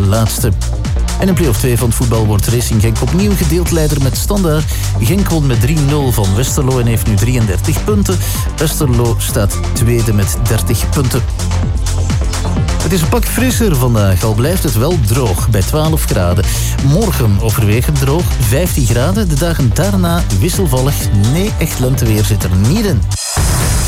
laatste. En in play-off 2 van het voetbal wordt Racing Genk opnieuw gedeeld leider met Standaard. Genk won met 3-0 van Westerlo en heeft nu 33 punten. Westerlo staat tweede met 30 punten. Het is een pak frisser vandaag, al blijft het wel droog bij 12 graden. Morgen overwegend droog, 15 graden. De dagen daarna wisselvallig. Nee, echt lenteweer zit er niet in.